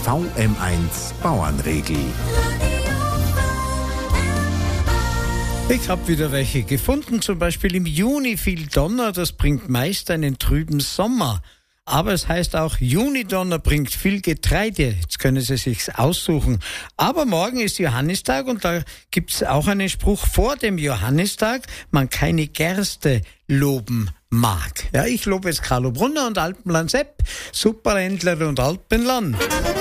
VM1 Bauernregel. Ich habe wieder welche gefunden, zum Beispiel im Juni viel Donner, das bringt meist einen trüben Sommer. Aber es heißt auch, Junidonner bringt viel Getreide. Jetzt können Sie sich's aussuchen. Aber morgen ist Johannistag und da gibt's auch einen Spruch vor dem Johannistag, man keine Gerste loben mag. Ja, ich lobe jetzt Carlo Brunner und Alpenland Sepp, Superländler und Alpenland.